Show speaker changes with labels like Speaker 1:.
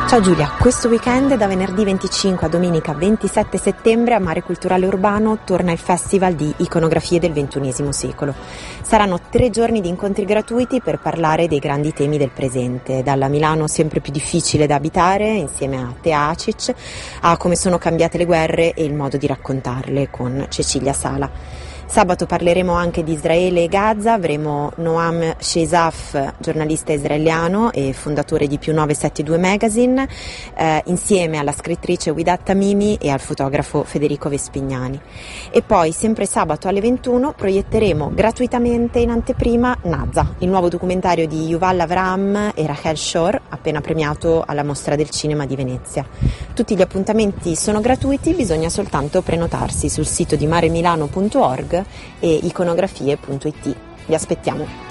Speaker 1: Ciao Giulia, questo weekend da venerdì 25 a domenica 27 settembre a Mare Culturale Urbano torna il Festival di Iconografie del XXI secolo. Saranno 3 giorni di incontri gratuiti per parlare dei grandi temi del presente, dalla Milano sempre più difficile da abitare insieme a Tea Acic, a come sono cambiate le guerre e il modo di raccontarle con Cecilia Sala. Sabato parleremo anche di Israele e Gaza, avremo Noam Sheisaf, giornalista israeliano e fondatore di Più 972 Magazine, insieme alla scrittrice Widat Tamimi e al fotografo Federico Vespignani. E poi, sempre sabato alle 21, proietteremo gratuitamente in anteprima Nazza, il nuovo documentario di Yuval Avraham e Rachel Shor, appena premiato alla Mostra del Cinema di Venezia. Tutti gli appuntamenti sono gratuiti, bisogna soltanto prenotarsi sul sito di maremilano.org e iconografie.it. Vi aspettiamo!